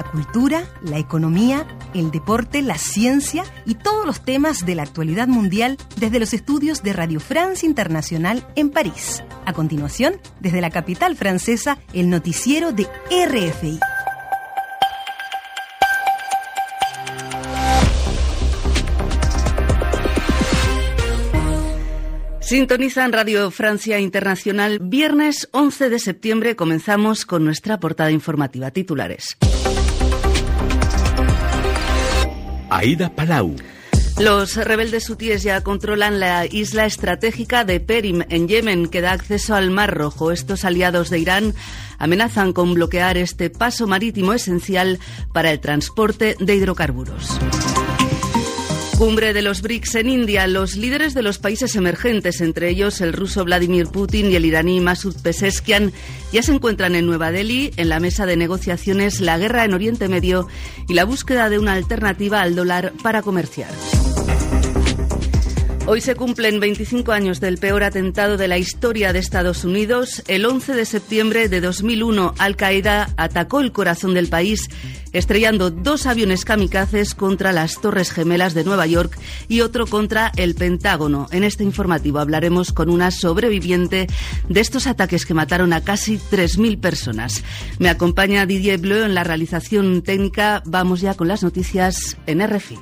la cultura, la economía, el deporte, la ciencia y todos los temas de la actualidad mundial desde los estudios de Radio France Internacional en París. A continuación, desde la capital francesa, el noticiero de RFI. Sintonizan Radio Francia Internacional. Viernes 11 de septiembre comenzamos con nuestra portada informativa. Titulares. Aida Palau. Los rebeldes hutíes ya controlan la isla estratégica de Perim, en Yemen, que da acceso al Mar Rojo. Estos aliados de Irán amenazan con bloquear este paso marítimo esencial para el transporte de hidrocarburos. Cumbre de los BRICS en India. Los líderes de los países emergentes, entre ellos el ruso Vladimir Putin y el iraní Masoud Pezeshkian, ya se encuentran en Nueva Delhi en la mesa de negociaciones la guerra en Oriente Medio y la búsqueda de una alternativa al dólar para comerciar. Hoy se cumplen 25 años del peor atentado de la historia de Estados Unidos. El 11 de septiembre de 2001, Al-Qaeda atacó el corazón del país, estrellando 2 aviones kamikazes contra las Torres Gemelas de Nueva York y otro contra el Pentágono. En este informativo hablaremos con una sobreviviente de estos ataques que mataron a casi 3.000 personas. Me acompaña Didier Bleu en la realización técnica. Vamos ya con las noticias en RFI.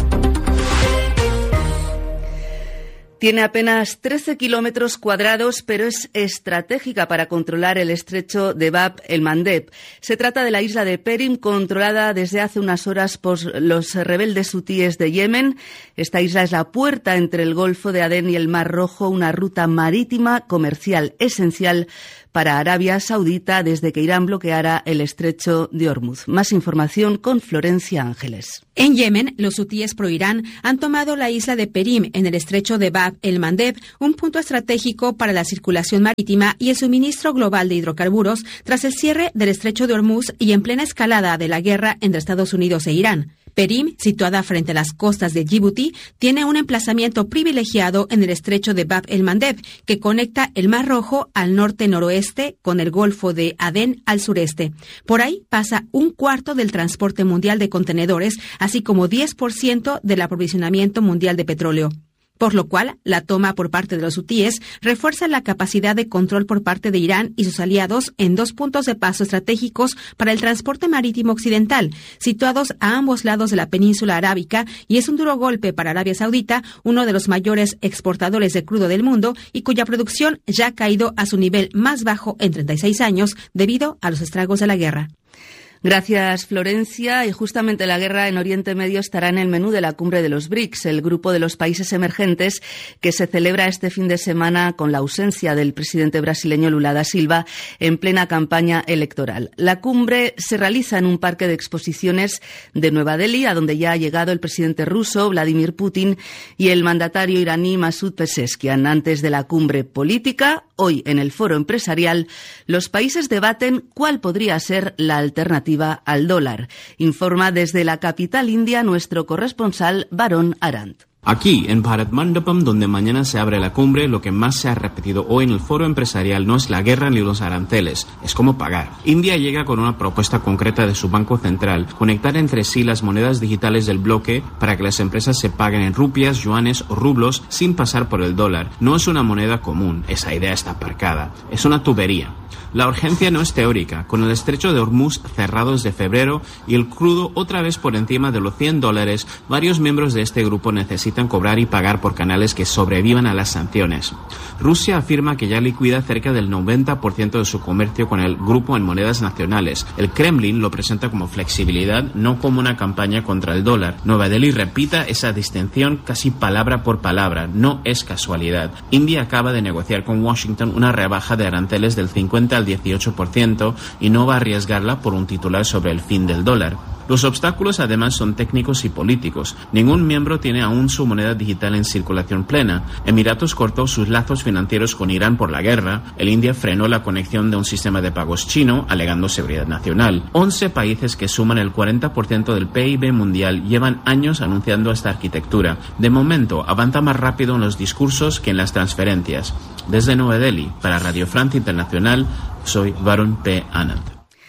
Tiene apenas 13 kilómetros cuadrados, pero es estratégica para controlar el estrecho de Bab el-Mandeb. Se trata de la isla de Perim, controlada desde hace unas horas por los rebeldes hutíes de Yemen. Esta isla es la puerta entre el Golfo de Adén y el Mar Rojo, una ruta marítima comercial esencial para Arabia Saudita desde que Irán bloqueara el estrecho de Hormuz. Más información con Florencia Ángeles. En Yemen, los hutíes pro-Irán han tomado la isla de Perim en el estrecho de Bab el-Mandeb, un punto estratégico para la circulación marítima y el suministro global de hidrocarburos tras el cierre del estrecho de Hormuz y en plena escalada de la guerra entre Estados Unidos e Irán. Perim, situada frente a las costas de Djibouti, tiene un emplazamiento privilegiado en el estrecho de Bab el-Mandeb, que conecta el Mar Rojo al norte-noroeste con el Golfo de Adén al sureste. Por ahí pasa 1/4 del transporte mundial de contenedores, así como 10% del aprovisionamiento mundial de petróleo. Por lo cual, la toma por parte de los hutíes refuerza la capacidad de control por parte de Irán y sus aliados en 2 puntos de paso estratégicos para el transporte marítimo occidental, situados a ambos lados de la península arábica, y es un duro golpe para Arabia Saudita, uno de los mayores exportadores de crudo del mundo y cuya producción ya ha caído a su nivel más bajo en 36 años debido a los estragos de la guerra. Gracias, Florencia. Y justamente la guerra en Oriente Medio estará en el menú de la cumbre de los BRICS, el grupo de los países emergentes que se celebra este fin de semana con la ausencia del presidente brasileño Lula da Silva en plena campaña electoral. La cumbre se realiza en un parque de exposiciones de Nueva Delhi, a donde ya ha llegado el presidente ruso Vladimir Putin y el mandatario iraní Masoud Pezeshkian. Antes de la cumbre política, hoy en el foro empresarial, los países debaten cuál podría ser la alternativa al dólar. Informa desde la capital india nuestro corresponsal Varun Arant. Aquí, en Bharat Mandapam, donde mañana se abre la cumbre, lo que más se ha repetido hoy en el foro empresarial no es la guerra ni los aranceles, es cómo pagar. India llega con una propuesta concreta de su Banco Central: conectar entre sí las monedas digitales del bloque para que las empresas se paguen en rupias, yuanes o rublos sin pasar por el dólar. No es una moneda común, esa idea está aparcada, es una tubería. La urgencia no es teórica. Con el estrecho de Hormuz cerrado desde febrero y el crudo otra vez por encima de los $100, varios miembros de este grupo necesitan cobrar y pagar por canales que sobrevivan a las sanciones. Rusia afirma que ya liquida cerca del 90% de su comercio con el grupo en monedas nacionales. El Kremlin lo presenta como flexibilidad, no como una campaña contra el dólar. Nueva Delhi repita esa distinción casi palabra por palabra. No es casualidad. India acaba de negociar con Washington una rebaja de aranceles del 50 al 18% y no va a arriesgarla por un titular sobre el fin del dólar. Los obstáculos además son técnicos y políticos. Ningún miembro tiene aún su moneda digital en circulación plena. Emiratos cortó sus lazos financieros con Irán por la guerra. El India frenó la conexión de un sistema de pagos chino, alegando seguridad nacional. 11 países que suman el 40% del PIB mundial llevan años anunciando esta arquitectura. De momento, avanza más rápido en los discursos que en las transferencias. Desde Nueva Delhi, para Radio France Internacional, soy Varun P. Anand.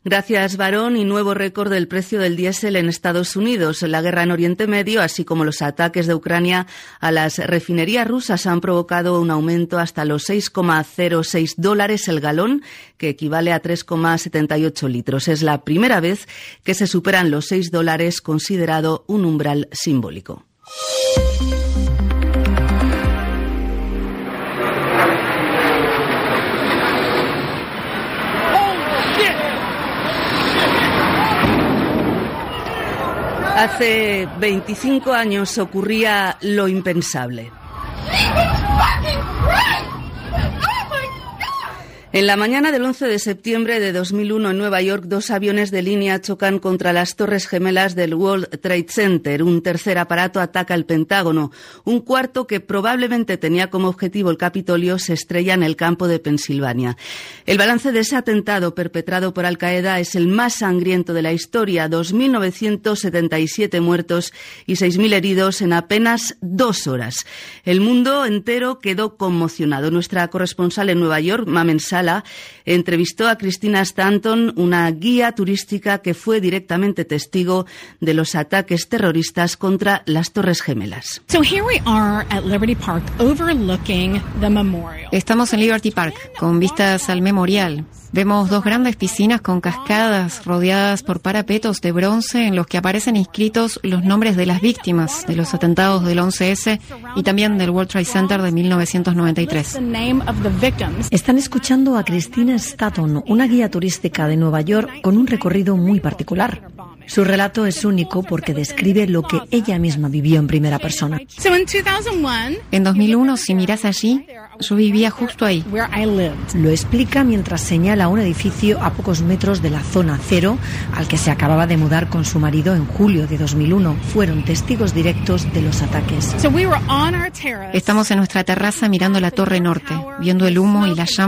Gracias, Barón, y nuevo récord del precio del diésel en Estados Unidos. La guerra en Oriente Medio, así como los ataques de Ucrania a las refinerías rusas, han provocado un aumento hasta los $6,06 el galón, que equivale a 3,78 litros. Es la primera vez que se superan los $6, considerado un umbral simbólico. Hace 25 años ocurría lo impensable. En la mañana del 11 de septiembre de 2001 en Nueva York, 2 aviones de línea chocan contra las Torres Gemelas del World Trade Center. Un tercer aparato ataca el Pentágono. Un cuarto, que probablemente tenía como objetivo el Capitolio, se estrella en el campo de Pensilvania. El balance de ese atentado perpetrado por Al-Qaeda es el más sangriento de la historia: 2.977 muertos y 6.000 heridos en apenas 2 horas. El mundo entero quedó conmocionado. Nuestra corresponsal en Nueva York, Mamen Sala, entrevistó a Christina Stanton, una guía turística que fue directamente testigo de los ataques terroristas contra las Torres Gemelas. Estamos en Liberty Park, con vistas al memorial. Vemos 2 grandes piscinas con cascadas rodeadas por parapetos de bronce en los que aparecen inscritos los nombres de las víctimas de los atentados del 11S y también del World Trade Center de 1993. Están escuchando a Christina Stanton, una guía turística de Nueva York con un recorrido muy particular. Su relato es único porque describe lo que ella misma vivió en primera persona. En 2001, si miras allí, yo vivía justo ahí. Lo explica mientras señala un edificio a pocos metros de la zona cero al que se acababa de mudar con su marido en julio de 2001. Fueron testigos directos de los ataques. Estamos en nuestra terraza mirando la torre norte, viendo el humo y las llamas